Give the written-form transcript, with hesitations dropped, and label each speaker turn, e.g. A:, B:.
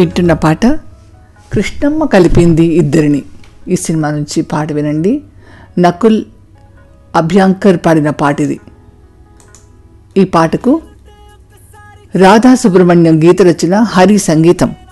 A: వింటున్న పాట కృష్ణమ్మ కలిపింది ఇద్దరిని. ఈ సినిమా నుంచి పాట వినండి. నకుల్ అభ్యాంకర్ పాడిన పాట ఇది. ఈ పాటకు రాధా సుబ్రహ్మణ్యం గీత రచన, హరి సంగీతం.